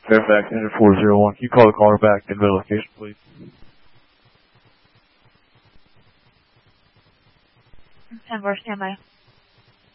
Fairfax, engine 401. Can you call the caller back in the location, please? 10-4, standby.